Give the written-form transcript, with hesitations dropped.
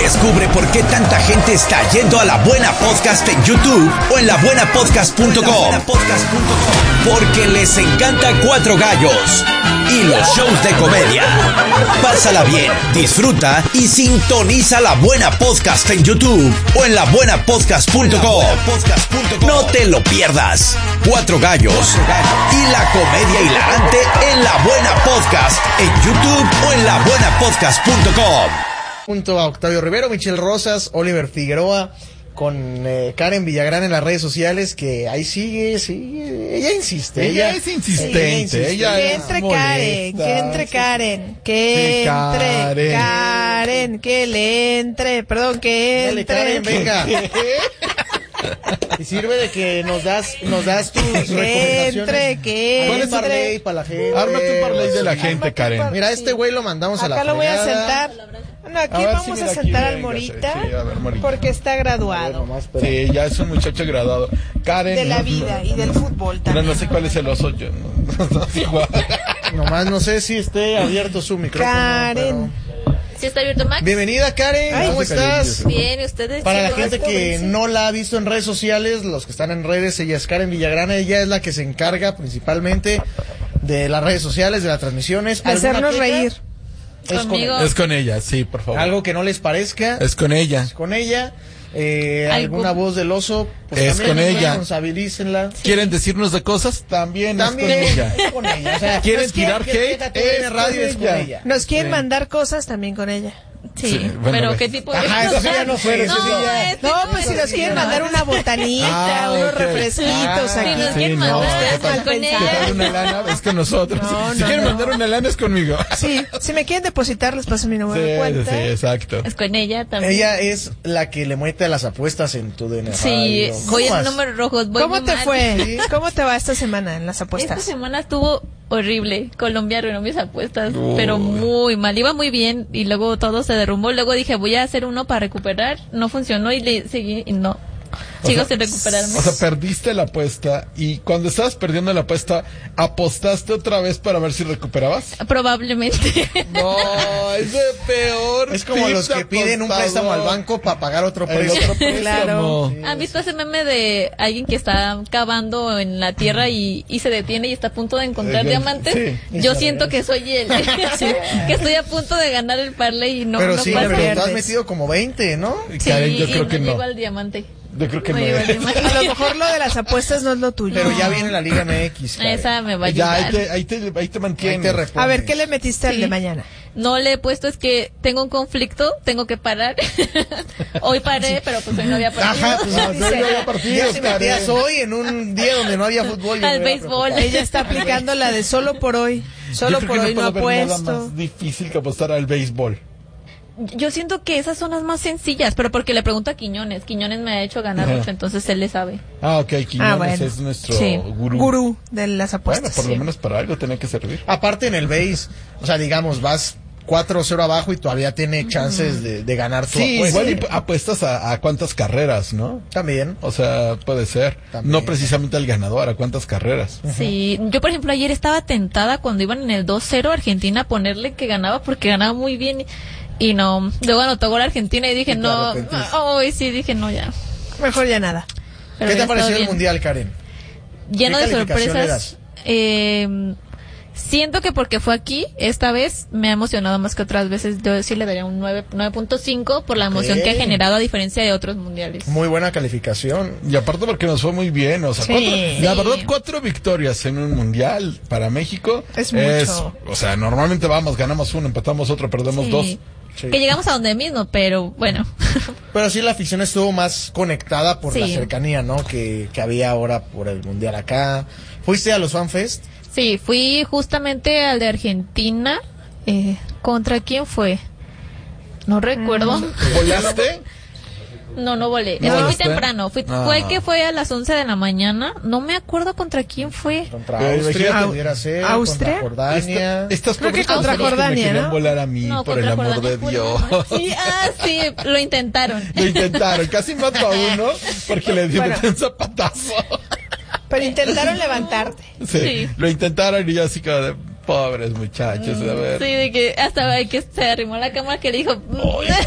Descubre por qué tanta gente está yendo a La Buena Podcast en YouTube o en labuenapodcast.com. Porque les encanta Cuatro Gallos y los shows de comedia. Pásala bien, disfruta y sintoniza La Buena Podcast en YouTube o en labuenapodcast.com. No te lo pierdas. Cuatro Gallos y la comedia hilarante en La Buena Podcast en YouTube o en labuenapodcast.com. Junto a Octavio Rivero, Michelle Rosas, Oliver Figueroa, con Karen Villagrán en las redes sociales, que ahí sigue, ella insiste. Ella es insistente, ella que es entre molesta. Karen, que le entre, perdón, que Dale, entre. Karen, venga. Y sirve de que nos das tus recomendaciones. Que Un parlay para la gente. Ármate un parlay de la gente, Karen. Mira, este güey lo mandamos a la Acá lo voy a fregada. sentar. No, aquí A ver, vamos sí, a mira, sentar aquí, al Morita, sí, a ver, Morita. porque está graduado Nomás, pero- Sí, ya es un muchacho graduado. Karen. de la vida y del fútbol No, también. no sé cuál es el oso, yo no sé igual. Nomás no sé si esté abierto su micrófono. Karen. ¿Sí está abierto, Max? Bienvenida, Karen. Ay, ¿Cómo estás? Bien, ¿y ustedes? Para la chicos? gente que no la ha visto en redes sociales, los que están en redes, ella es Karen Villagrán, ella es la que se encarga principalmente de las redes sociales, de las transmisiones. De hacernos ¿Alguna queja? reír. Es con Conmigo. ella. Es con ella, sí, por favor. Algo que no les parezca, Es con ella. es con ella. Algo- Alguna voz del oso, pues Es también con ella. responsabilícenla. ¿Quieren decirnos de cosas? También es con ella. es con ella. O sea, ¿Quieren nos quiere- tirar que hate? TVN Es Radio con es con ella. ella. Nos quieren mandar cosas también con ella. Sí, Sí, bueno, pero ves. ¿qué tipo de Ajá, eso sí ya no fue, eso sí ya- este No, tipo pues de si nos quieren cosas. mandar una botanita, unos ok. refresquitos Si aquí. nos quieren no, mandar, ¿qué es tal? con ¿Qué tal ella. una lana? Es con nosotros. No, si no, quieren no. mandar una lana es conmigo. Sí, si me quieren depositar, les paso mi número de Sí, cuenta. sí, exacto. Es con ella también. Ella es la que le muete a las apuestas en tu DN Sí, Radio. voy ¿Cómo en vas? números rojos. Voy ¿Cómo muy te mal. fue? ¿Cómo te va esta semana en las Esta apuestas? semana estuvo horrible. Colombia arruinó mis apuestas, Uy. pero muy mal. Iba muy bien y luego todo se derrumbó. Luego dije, voy a hacer uno para recuperar. No funcionó y le seguí y no. Sigo sin recuperarme. O sea, perdiste la apuesta y cuando estabas perdiendo la apuesta, ¿apostaste otra vez para ver si recuperabas? Probablemente. No, es de peor. Es como los que piden un préstamo al banco para pagar otro El préstamo. otro préstamo. Claro. ¿Han visto ese meme de alguien que está cavando en la tierra y se detiene y está a punto de encontrar diamantes? Sí. Yo siento que soy él. Sí, que estoy a punto de ganar el parlay y no, Pero no sí, pasa. pero tú has metido como 20, ¿no? Sí, Karen, yo y creo que no. llego al diamante. Yo creo que No no. llego al diamante. A lo mejor lo de las apuestas no es lo tuyo. Pero ya viene la Liga MX. Karen. Esa me va a Ya, ayudar. ahí te Ahí mantienes. te responde. A ver, ¿qué le metiste al Sí. de mañana? No le he puesto, es que tengo un conflicto, tengo que parar. Hoy paré, pero pues hoy no había partido. Ajá, pues No, no había partidos, ya te metías Karen. hoy en un día donde no había fútbol. yo Al me hubiera béisbol. Ella está aplicando la de solo por hoy. Solo Yo por creo que hoy no puede haber nada apuesto. más difícil que apostar al béisbol. Yo siento que esas son las más sencillas, pero porque le pregunto a Quiñones. Quiñones me ha hecho ganar Ajá. mucho, entonces él le sabe. Ah, ok, Quiñones bueno. es nuestro Sí. gurú. Gurú de las Bueno, apuestas. por lo sí. menos para algo tenía que servir. Aparte en el béis, o sea, digamos, vas 4-0 abajo y todavía tiene chances de ganar tu Sí, apuesta. igual y apuestas a cuántas carreras, ¿no? También. O sea, puede ser. También. No precisamente al ganador, a cuántas carreras. Sí, yo por ejemplo ayer estaba tentada cuando iban en el 2-0 Argentina a ponerle que ganaba porque ganaba muy bien y no. Luego anotó gol Argentina y dije, Y te no, arrepentiste. hoy sí dije, no, ya. Mejor ya nada. Pero ¿Qué te ya ha parecido estaba el bien. Mundial, Karen? Lleno ¿Qué de calificación le sorpresas. Siento que porque fue aquí, esta vez me ha emocionado más que otras veces. Yo sí le daría un 9.5 por la emoción Ok. que ha generado a diferencia de otros mundiales. Muy buena calificación. Y aparte porque nos fue muy bien, o sea, Sí. la Sí. verdad 4 victorias en un mundial para México Es mucho. o sea, normalmente ganamos uno, empatamos otro, perdemos Sí. 2. Sí. Que llegamos a donde mismo, pero bueno. Pero sí la afición estuvo más conectada por Sí. la cercanía, ¿no? Que había ahora por el Mundial acá. ¿Fuiste a los FanFest? Sí, fui justamente al de Argentina. ¿Contra quién fue? No recuerdo. ¿Volaste? No volé. ¿No Fui muy volaste? temprano. Fue el que fue a las 11 de la mañana. No me acuerdo contra quién fue. Contra Pero Austria, imagínate- pudiera ser. ¿Austria? Contra Jordania. Estas Creo que pobres contra personas que Jordania, me querían ¿no? volar a mí, No, por el contra amor Jordania de fue Dios. Sí, sí, lo intentaron. Lo intentaron, casi mató a uno porque le dio Bueno. un zapatazo. Pero intentaron levantarte. Sí, Sí. lo intentaron y yo así como de pobres muchachos, a ver. Sí, de que hasta que se arrimó la cámara que le dijo.